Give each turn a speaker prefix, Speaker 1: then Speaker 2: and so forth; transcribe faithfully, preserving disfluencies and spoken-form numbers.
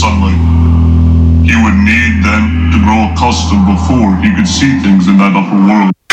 Speaker 1: sunlight. He would need then to grow accustomed before he could see things in that upper world.